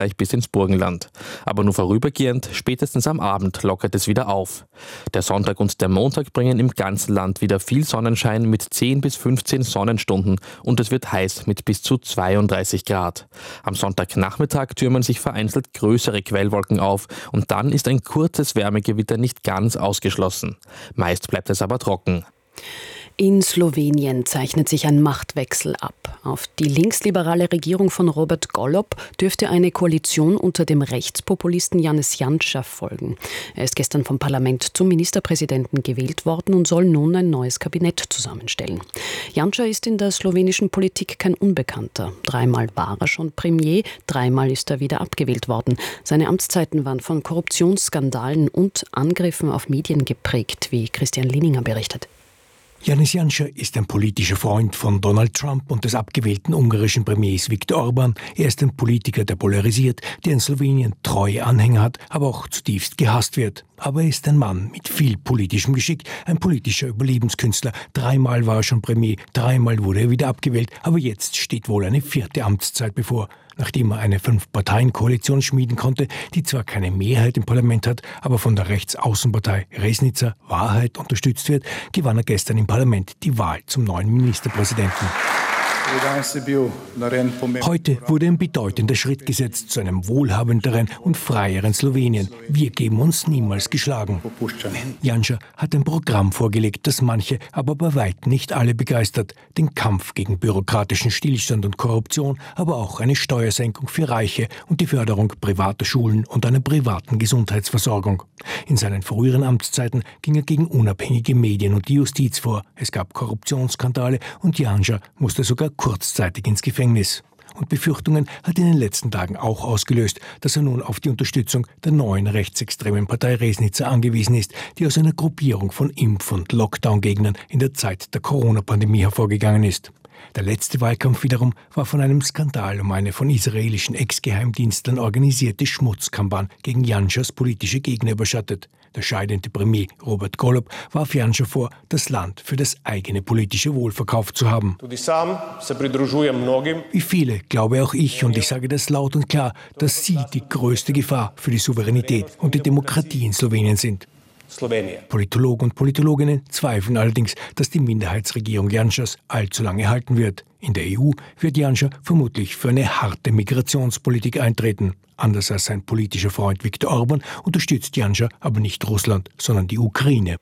bis ins Burgenland. Aber nur vorübergehend, spätestens am Abend lockert es wieder auf. Der Sonntag und der Montag bringen im ganzen Land wieder viel Sonnenschein mit 10 bis 15 Sonnenstunden und es wird heiß mit bis zu 32 Grad. Am Sonntagnachmittag türmen sich vereinzelt größere Quellwolken auf und dann ist ein kurzes Wärmegewitter nicht ganz ausgeschlossen. Meist bleibt es aber trocken. In Slowenien zeichnet sich ein Machtwechsel ab. Auf die linksliberale Regierung von Robert Golob dürfte eine Koalition unter dem Rechtspopulisten Janez Janša folgen. Er ist gestern vom Parlament zum Ministerpräsidenten gewählt worden und soll nun ein neues Kabinett zusammenstellen. Janša ist in der slowenischen Politik kein Unbekannter. 3-mal war er schon Premier, 3-mal ist er wieder abgewählt worden. Seine Amtszeiten waren von Korruptionsskandalen und Angriffen auf Medien geprägt, wie Christian Lininger berichtet. Janez Janša ist ein politischer Freund von Donald Trump und des abgewählten ungarischen Premiers Viktor Orbán. Er ist ein Politiker, der polarisiert, der in Slowenien treue Anhänger hat, aber auch zutiefst gehasst wird. Aber er ist ein Mann mit viel politischem Geschick, ein politischer Überlebenskünstler. 3-mal war er schon Premier, 3-mal wurde er wieder abgewählt, aber jetzt steht wohl eine 4. Amtszeit bevor. Nachdem er eine 5-Parteien-Koalition schmieden konnte, die zwar keine Mehrheit im Parlament hat, aber von der Rechtsaußenpartei Resnica Wahrheit unterstützt wird, gewann er gestern im Parlament die Wahl zum neuen Ministerpräsidenten. Heute wurde ein bedeutender Schritt gesetzt zu einem wohlhabenderen und freieren Slowenien. Wir geben uns niemals geschlagen. Janša hat ein Programm vorgelegt, das manche, aber bei weitem nicht alle begeistert. Den Kampf gegen bürokratischen Stillstand und Korruption, aber auch eine Steuersenkung für Reiche und die Förderung privater Schulen und einer privaten Gesundheitsversorgung. In seinen früheren Amtszeiten ging er gegen unabhängige Medien und die Justiz vor. Es gab Korruptionsskandale und Janša musste sogar kurzzeitig ins Gefängnis. Und Befürchtungen hat in den letzten Tagen auch ausgelöst, dass er nun auf die Unterstützung der neuen rechtsextremen Partei Resnica angewiesen ist, die aus einer Gruppierung von Impf- und Lockdown-Gegnern in der Zeit der Corona-Pandemie hervorgegangen ist. Der letzte Wahlkampf wiederum war von einem Skandal um eine von israelischen Ex-Geheimdienstlern organisierte Schmutzkampagne gegen Janšas politische Gegner überschattet. Der scheidende Premier Robert Golob warf Janša vor, das Land für das eigene politische Wohl verkauft zu haben. Wie viele glaube auch ich, und ich sage das laut und klar, dass sie die größte Gefahr für die Souveränität und die Demokratie in Slowenien sind. Politologen und Politologinnen zweifeln allerdings, dass die Minderheitsregierung Janšas allzu lange halten wird. In der EU wird Janša vermutlich für eine harte Migrationspolitik eintreten. Anders als sein politischer Freund Viktor Orbán unterstützt Janša aber nicht Russland, sondern die Ukraine.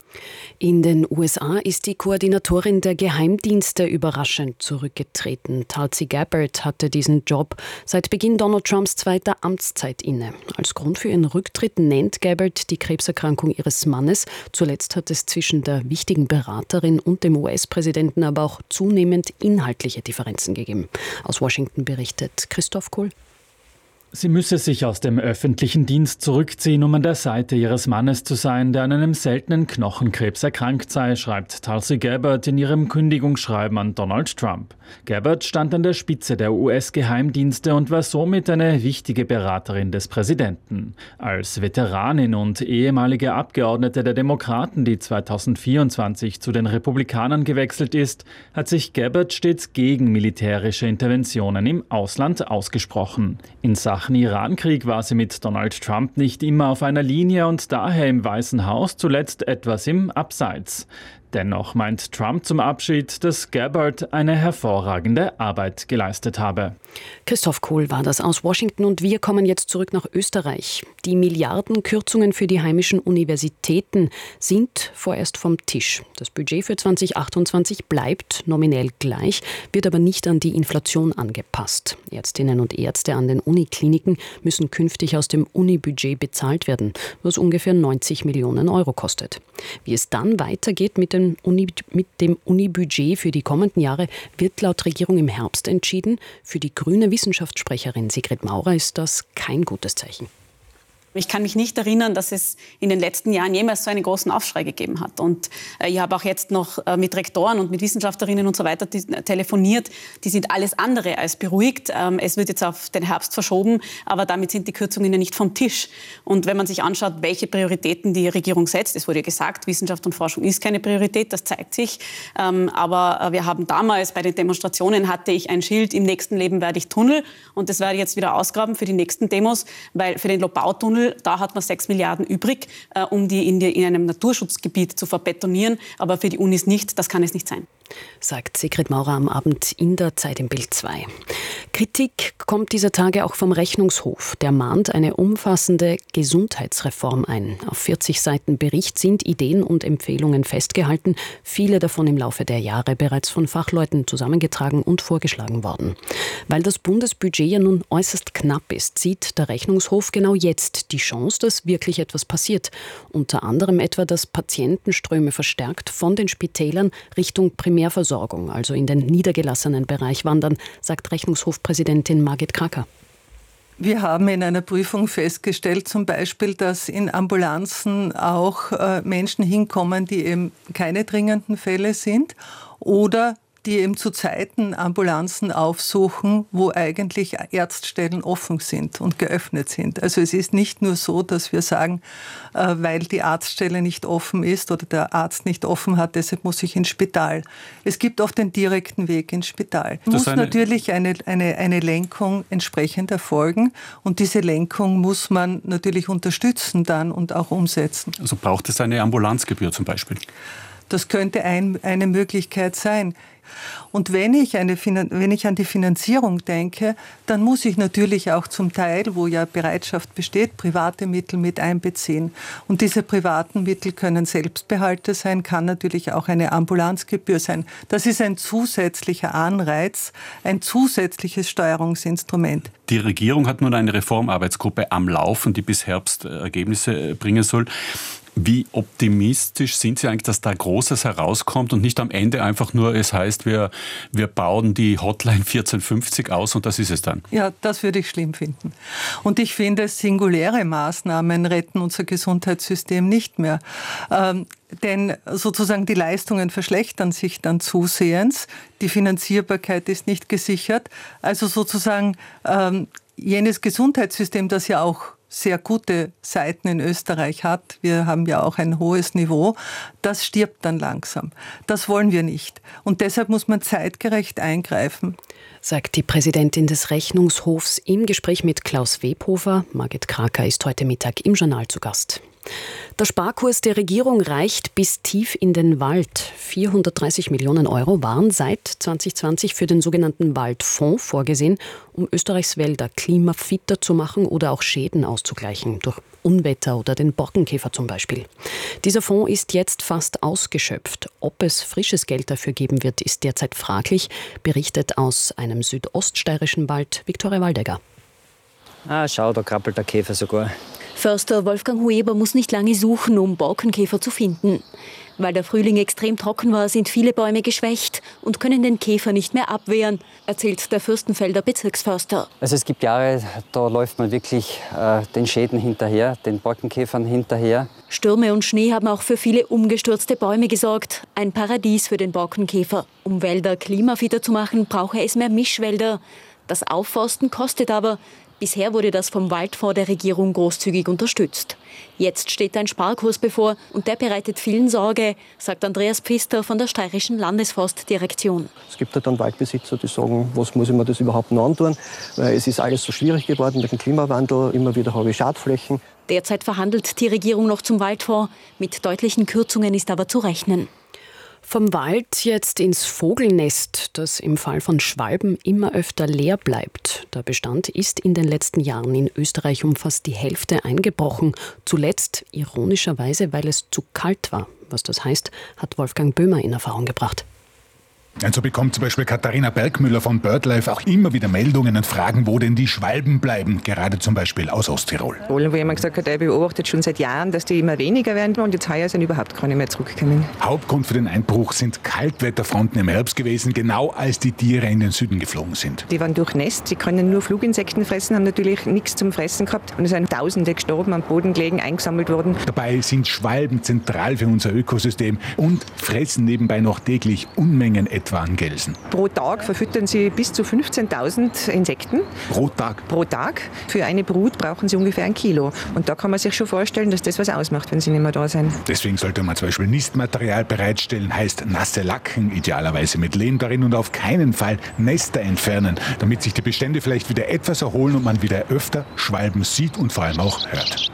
In den USA ist die Koordinatorin der Geheimdienste überraschend zurückgetreten. Tulsi Gabbard hatte diesen Job seit Beginn Donald Trumps 2. Amtszeit inne. Als Grund für ihren Rücktritt nennt Gabbard die Krebserkrankung ihres Mannes. Zuletzt hat es zwischen der wichtigen Beraterin und dem US-Präsidenten aber auch zunehmend inhaltliche Differenzen gegeben. Aus Washington berichtet Christoph Kohl. Sie müsse sich aus dem öffentlichen Dienst zurückziehen, um an der Seite ihres Mannes zu sein, der an einem seltenen Knochenkrebs erkrankt sei, schreibt Tulsi Gabbard in ihrem Kündigungsschreiben an Donald Trump. Gabbard stand an der Spitze der US-Geheimdienste und war somit eine wichtige Beraterin des Präsidenten. Als Veteranin und ehemalige Abgeordnete der Demokraten, die 2024 zu den Republikanern gewechselt ist, hat sich Gabbard stets gegen militärische Interventionen im Ausland ausgesprochen. In Sachen Irankrieg war sie mit Donald Trump nicht immer auf einer Linie und daher im Weißen Haus zuletzt etwas im Abseits. Dennoch meint Trump zum Abschied, dass Gabbard eine hervorragende Arbeit geleistet habe. Christoph Kohl war das aus Washington und wir kommen jetzt zurück nach Österreich. Die Milliardenkürzungen für die heimischen Universitäten sind vorerst vom Tisch. Das Budget für 2028 bleibt nominell gleich, wird aber nicht an die Inflation angepasst. Ärztinnen und Ärzte an den Unikliniken müssen künftig aus dem Unibudget bezahlt werden, was ungefähr 90 Millionen Euro kostet. Wie es dann weitergeht mit dem Unibudget für die kommenden Jahre, wird laut Regierung im Herbst entschieden. Für die grüne Wissenschaftssprecherin Sigrid Maurer ist das kein gutes Zeichen. Ich kann mich nicht erinnern, dass es in den letzten Jahren jemals so einen großen Aufschrei gegeben hat. Und ich habe auch jetzt noch mit Rektoren und mit Wissenschaftlerinnen und so weiter telefoniert. Die sind alles andere als beruhigt. Es wird jetzt auf den Herbst verschoben, aber damit sind die Kürzungen ja nicht vom Tisch. Und wenn man sich anschaut, welche Prioritäten die Regierung setzt, es wurde ja gesagt, Wissenschaft und Forschung ist keine Priorität, das zeigt sich. Aber wir haben damals bei den Demonstrationen, hatte ich ein Schild, im nächsten Leben werde ich Tunnel. Und das werde ich jetzt wieder ausgraben für die nächsten Demos, weil für den Lobau-Tunnel, da hat man 6 Milliarden übrig, um die in einem Naturschutzgebiet zu verbetonieren. Aber für die Unis nicht, das kann es nicht sein. Sagt Sigrid Maurer am Abend in der Zeit im Bild 2. Kritik kommt dieser Tage auch vom Rechnungshof. Der mahnt eine umfassende Gesundheitsreform ein. Auf 40 Seiten Bericht sind Ideen und Empfehlungen festgehalten, viele davon im Laufe der Jahre bereits von Fachleuten zusammengetragen und vorgeschlagen worden. Weil das Bundesbudget ja nun äußerst knapp ist, sieht der Rechnungshof genau jetzt die Chance, dass wirklich etwas passiert. Unter anderem etwa, dass Patientenströme verstärkt von den Spitälern Richtung Primärversorgung, also in den niedergelassenen Bereich wandern, sagt Rechnungshofpräsidentin Margit Kracker. Wir haben in einer Prüfung festgestellt, zum Beispiel, dass in Ambulanzen auch Menschen hinkommen, die eben keine dringenden Fälle sind oder die eben zu Zeiten Ambulanzen aufsuchen, wo eigentlich Ärztstellen offen sind und geöffnet sind. Also es ist nicht nur so, dass wir sagen, weil die Arztstelle nicht offen ist oder der Arzt nicht offen hat, deshalb muss ich ins Spital. Es gibt oft den direkten Weg ins Spital. Es muss natürlich eine Lenkung entsprechend erfolgen und diese Lenkung muss man natürlich unterstützen dann und auch umsetzen. Also braucht es eine Ambulanzgebühr zum Beispiel? Das könnte eine Möglichkeit sein. Und wenn ich an die Finanzierung denke, dann muss ich natürlich auch zum Teil, wo ja Bereitschaft besteht, private Mittel mit einbeziehen. Und diese privaten Mittel können Selbstbehalte sein, kann natürlich auch eine Ambulanzgebühr sein. Das ist ein zusätzlicher Anreiz, ein zusätzliches Steuerungsinstrument. Die Regierung hat nun eine Reformarbeitsgruppe am Laufen, die bis Herbst Ergebnisse bringen soll. Wie optimistisch sind Sie eigentlich, dass da Großes herauskommt und nicht am Ende einfach nur, es heißt, wir bauen die Hotline 1450 aus und das ist es dann? Ja, das würde ich schlimm finden. Und ich finde, singuläre Maßnahmen retten unser Gesundheitssystem nicht mehr. Denn sozusagen die Leistungen verschlechtern sich dann zusehends. Die Finanzierbarkeit ist nicht gesichert. Also sozusagen jenes Gesundheitssystem, das ja auch sehr gute Seiten in Österreich hat, wir haben ja auch ein hohes Niveau, das stirbt dann langsam. Das wollen wir nicht. Und deshalb muss man zeitgerecht eingreifen. Sagt die Präsidentin des Rechnungshofs im Gespräch mit Klaus Webhofer. Margit Kracker ist heute Mittag im Journal zu Gast. Der Sparkurs der Regierung reicht bis tief in den Wald. 430 Millionen Euro waren seit 2020 für den sogenannten Waldfonds vorgesehen, um Österreichs Wälder klimafitter zu machen oder auch Schäden auszugleichen, durch Unwetter oder den Borkenkäfer zum Beispiel. Dieser Fonds ist jetzt fast ausgeschöpft. Ob es frisches Geld dafür geben wird, ist derzeit fraglich, berichtet aus einem südoststeirischen Wald Viktoria Waldegger. Schau, da krabbelt der Käfer sogar. Förster Wolfgang Hueber muss nicht lange suchen, um Borkenkäfer zu finden. Weil der Frühling extrem trocken war, sind viele Bäume geschwächt und können den Käfer nicht mehr abwehren, erzählt der Fürstenfelder Bezirksförster. Also es gibt Jahre, da läuft man wirklich den Schäden hinterher, den Borkenkäfern hinterher. Stürme und Schnee haben auch für viele umgestürzte Bäume gesorgt. Ein Paradies für den Borkenkäfer. Um Wälder klimafitter zu machen, brauche es mehr Mischwälder. Das Aufforsten kostet aber. Bisher wurde das vom Waldfonds der Regierung großzügig unterstützt. Jetzt steht ein Sparkurs bevor und der bereitet vielen Sorge, sagt Andreas Pfister von der Steirischen Landesforstdirektion. Es gibt halt dann Waldbesitzer, die sagen, was muss ich mir das überhaupt noch antun? Weil es ist alles so schwierig geworden mit dem Klimawandel, immer wieder habe ich Schadflächen. Derzeit verhandelt die Regierung noch zum Waldfonds. Mit deutlichen Kürzungen ist aber zu rechnen. Vom Wald jetzt ins Vogelnest, das im Fall von Schwalben immer öfter leer bleibt. Der Bestand ist in den letzten Jahren in Österreich um fast die Hälfte eingebrochen. Zuletzt ironischerweise, weil es zu kalt war. Was das heißt, hat Wolfgang Böhmer in Erfahrung gebracht. Und so bekommt zum Beispiel Katharina Bergmüller von BirdLife auch immer wieder Meldungen und Fragen, wo denn die Schwalben bleiben, gerade zum Beispiel aus Osttirol. Wo jemand gesagt hat, er beobachtet schon seit Jahren, dass die immer weniger werden und jetzt heuer sind überhaupt keine mehr zurückgekommen. Hauptgrund für den Einbruch sind Kaltwetterfronten im Herbst gewesen, genau als die Tiere in den Süden geflogen sind. Die waren durchnässt, sie können nur Fluginsekten fressen, haben natürlich nichts zum Fressen gehabt und es sind Tausende gestorben, am Boden gelegen, eingesammelt worden. Dabei sind Schwalben zentral für unser Ökosystem und fressen nebenbei noch täglich Unmengen etwa an Gelsen. Pro Tag verfüttern sie bis zu 15.000 Insekten. Pro Tag? Pro Tag. Für eine Brut brauchen sie ungefähr 1 Kilo. Und da kann man sich schon vorstellen, dass das was ausmacht, wenn sie nicht mehr da sind. Deswegen sollte man zum Beispiel Nistmaterial bereitstellen, heißt nasse Lacken, idealerweise mit Lehm darin und auf keinen Fall Nester entfernen, damit sich die Bestände vielleicht wieder etwas erholen und man wieder öfter Schwalben sieht und vor allem auch hört.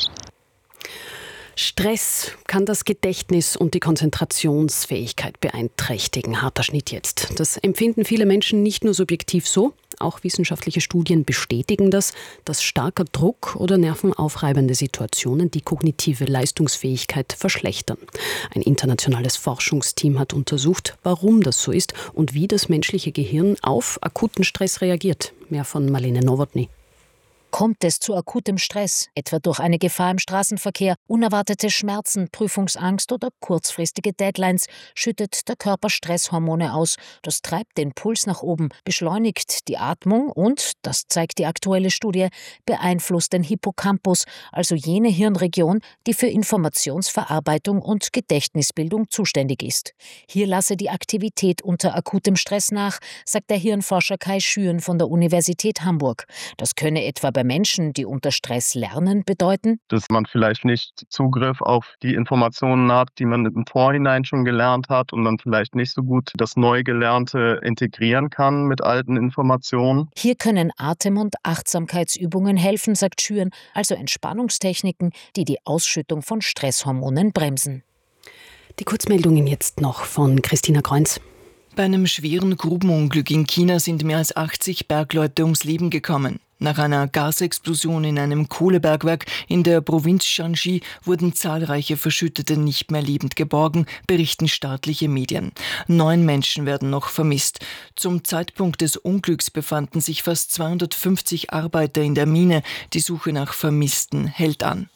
Stress kann das Gedächtnis und die Konzentrationsfähigkeit beeinträchtigen. Harter Schnitt jetzt. Das empfinden viele Menschen nicht nur subjektiv so, auch wissenschaftliche Studien bestätigen das, dass starker Druck oder nervenaufreibende Situationen die kognitive Leistungsfähigkeit verschlechtern. Ein internationales Forschungsteam hat untersucht, warum das so ist und wie das menschliche Gehirn auf akuten Stress reagiert. Mehr von Marlene Nowotny. Kommt es zu akutem Stress, etwa durch eine Gefahr im Straßenverkehr, unerwartete Schmerzen, Prüfungsangst oder kurzfristige Deadlines, schüttet der Körper Stresshormone aus. Das treibt den Puls nach oben, beschleunigt die Atmung und, das zeigt die aktuelle Studie, beeinflusst den Hippocampus, also jene Hirnregion, die für Informationsverarbeitung und Gedächtnisbildung zuständig ist. Hier lasse die Aktivität unter akutem Stress nach, sagt der Hirnforscher Kai Schüren von der Universität Hamburg. Das könne etwa bei Menschen, die unter Stress lernen, bedeuten? Dass man vielleicht nicht Zugriff auf die Informationen hat, die man im Vorhinein schon gelernt hat und dann vielleicht nicht so gut das Neugelernte integrieren kann mit alten Informationen. Hier können Atem- und Achtsamkeitsübungen helfen, sagt Schüren, also Entspannungstechniken, die die Ausschüttung von Stresshormonen bremsen. Die Kurzmeldungen jetzt noch von Christina Kreunz. Bei einem schweren Grubenunglück in China sind mehr als 80 Bergleute ums Leben gekommen. Nach einer Gasexplosion in einem Kohlebergwerk in der Provinz Shanxi wurden zahlreiche Verschüttete nicht mehr lebend geborgen, berichten staatliche Medien. 9 Menschen werden noch vermisst. Zum Zeitpunkt des Unglücks befanden sich fast 250 Arbeiter in der Mine. Die Suche nach Vermissten hält an.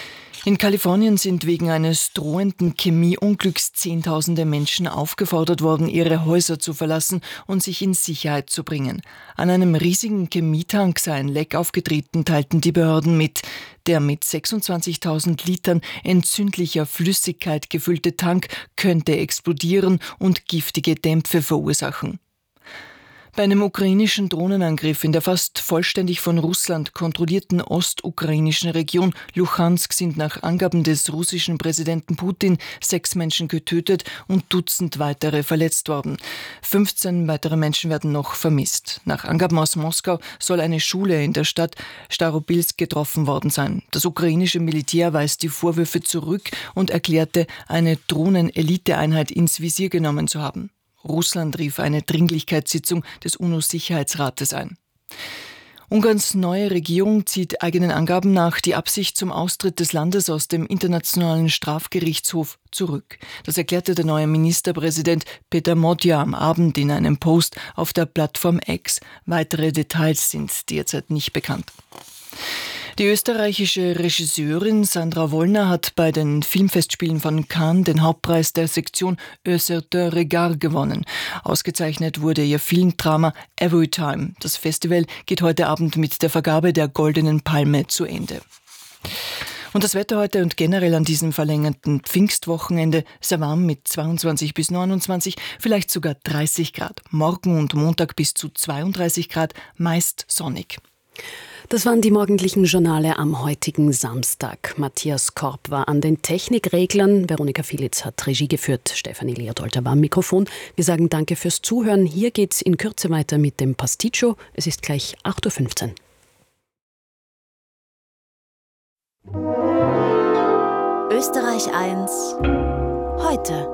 In Kalifornien sind wegen eines drohenden Chemieunglücks Zehntausende Menschen aufgefordert worden, ihre Häuser zu verlassen und sich in Sicherheit zu bringen. An einem riesigen Chemietank sei ein Leck aufgetreten, teilten die Behörden mit. Der mit 26.000 Litern entzündlicher Flüssigkeit gefüllte Tank könnte explodieren und giftige Dämpfe verursachen. Bei einem ukrainischen Drohnenangriff in der fast vollständig von Russland kontrollierten ostukrainischen Region Luhansk sind nach Angaben des russischen Präsidenten Putin 6 Menschen getötet und Dutzend weitere verletzt worden. 15 weitere Menschen werden noch vermisst. Nach Angaben aus Moskau soll eine Schule in der Stadt Starobilsk getroffen worden sein. Das ukrainische Militär weist die Vorwürfe zurück und erklärte, eine Drohnen-Eliteeinheit ins Visier genommen zu haben. Russland rief eine Dringlichkeitssitzung des UNO-Sicherheitsrates ein. Ungarns neue Regierung zieht eigenen Angaben nach die Absicht zum Austritt des Landes aus dem Internationalen Strafgerichtshof zurück. Das erklärte der neue Ministerpräsident Peter Modja am Abend in einem Post auf der Plattform X. Weitere Details sind derzeit nicht bekannt. Die österreichische Regisseurin Sandra Wollner hat bei den Filmfestspielen von Cannes den Hauptpreis der Sektion Un certain regard gewonnen. Ausgezeichnet wurde ihr Filmdrama Everytime. Das Festival geht heute Abend mit der Vergabe der Goldenen Palme zu Ende. Und das Wetter heute und generell an diesem verlängerten Pfingstwochenende sehr warm mit 22 bis 29, vielleicht sogar 30 Grad. Morgen und Montag bis zu 32 Grad, meist sonnig. Das waren die morgendlichen Journale am heutigen Samstag. Matthias Korb war an den Technikreglern, Veronika Filitz hat Regie geführt, Stefanie Leodolter war am Mikrofon. Wir sagen danke fürs Zuhören. Hier geht's in Kürze weiter mit dem Pasticcio. Es ist gleich 8.15 Uhr. Österreich 1 heute.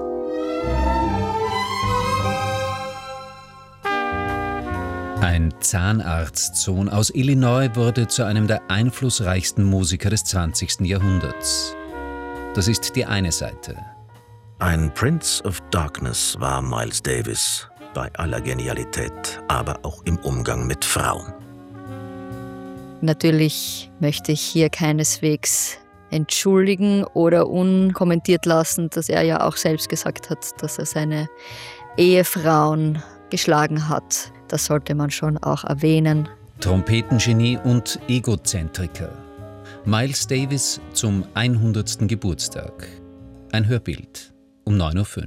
Ein Zahnarztsohn aus Illinois wurde zu einem der einflussreichsten Musiker des 20. Jahrhunderts. Das ist die eine Seite. Ein Prince of Darkness war Miles Davis, bei aller Genialität, aber auch im Umgang mit Frauen. Natürlich möchte ich hier keineswegs entschuldigen oder unkommentiert lassen, dass er ja auch selbst gesagt hat, dass er seine Ehefrauen geschlagen hat. Das sollte man schon auch erwähnen. Trompetengenie und Egozentriker. Miles Davis zum 100. Geburtstag. Ein Hörbild um 9:05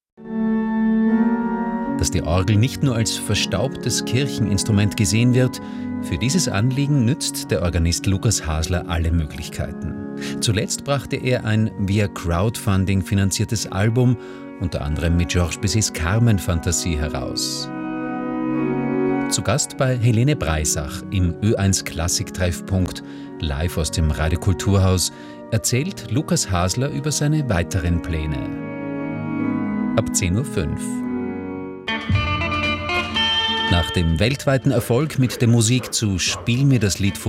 Uhr. Dass die Orgel nicht nur als verstaubtes Kircheninstrument gesehen wird, für dieses Anliegen nützt der Organist Lukas Hasler alle Möglichkeiten. Zuletzt brachte er ein via Crowdfunding finanziertes Album, unter anderem mit Georges Bizets Carmen-Fantasie heraus. Zu Gast bei Helene Breisach im Ö1 Klassik-Treffpunkt, live aus dem Radio Kulturhaus, erzählt Lukas Hasler über seine weiteren Pläne. Ab 10:05 Uhr. Nach dem weltweiten Erfolg mit der Musik zu Spiel mir das Lied vom